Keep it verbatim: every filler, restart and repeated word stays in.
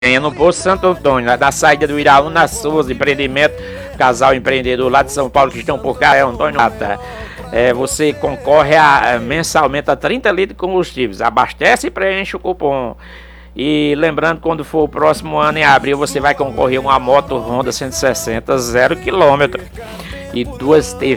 É no Poço Santo Antônio, lá da saída do Iraúna Souza, empreendimento, casal empreendedor lá de São Paulo que estão por cá, é Antônio Mata. É, você concorre a, mensalmente a trinta litros de combustíveis, abastece e preenche o cupom. E lembrando, quando for o próximo ano, em abril, você vai concorrer a uma moto Honda cento e sessenta zero quilômetro e duas T